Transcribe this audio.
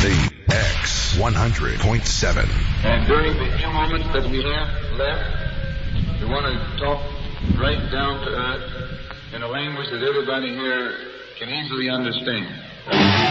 KZX 100.7. And during the few moments that we have left, we want to talk right down to earth in a language that everybody here can easily understand.